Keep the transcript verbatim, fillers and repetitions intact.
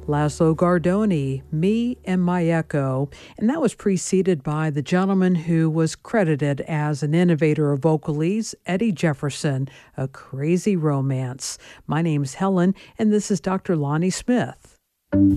Laszlo Gardoni, Me and My Echo, and that was preceded by the gentleman who was credited as an innovator of Vocalese, Eddie Jefferson, A Crazy Romance. My name's Helen, and this is Doctor Lonnie Smith.